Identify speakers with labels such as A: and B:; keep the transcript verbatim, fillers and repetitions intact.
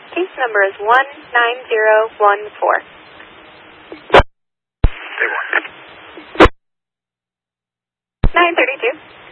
A: Case number is one nine zero one four. nine thirty-two.